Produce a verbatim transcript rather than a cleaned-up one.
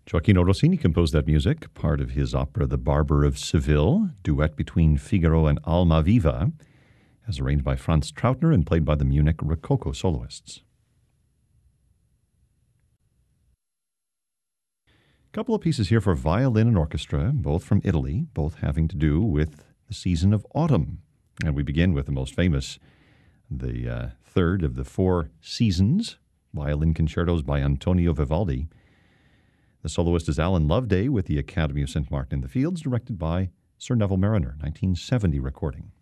Gioacchino Rossini composed that music, part of his opera The Barber of Seville, duet between Figaro and Almaviva, as arranged by Franz Trautner and played by the Munich Rococo soloists. A couple of pieces here for violin and orchestra, both from Italy, both having to do with the season of autumn. And we begin with the most famous, the uh, third of the four seasons, violin concertos by Antonio Vivaldi. The soloist is Alan Loveday with the Academy of Saint Martin in the Fields, directed by Sir Neville Mariner, nineteen seventy recording.